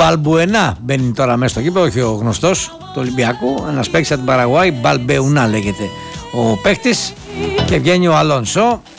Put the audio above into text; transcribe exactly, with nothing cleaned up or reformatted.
Μπαλμπουενά μπαίνει τώρα μέσα στο γήπεδο, όχι ο γνωστός του Ολυμπιακού. Ένας παίκτης από την Παραγουάη, Μπαλμπεουνά λέγεται ο παίκτης. Και βγαίνει ο Αλόνσο.